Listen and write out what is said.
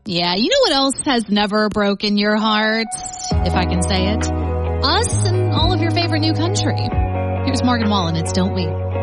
Yeah, you know what else has never broken your heart, if I can say it? Us and all of your favorite new country. Here's Morgan Wallen, it's Don't We.